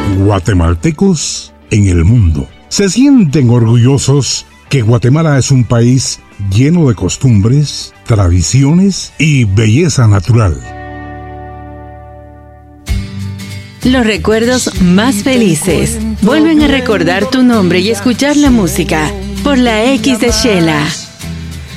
Guatemaltecos en el mundo se sienten orgullosos que Guatemala es un país lleno de costumbres, tradiciones y belleza natural. Los recuerdos más felices vuelven a recordar tu nombre y escuchar la música por la X de Shela.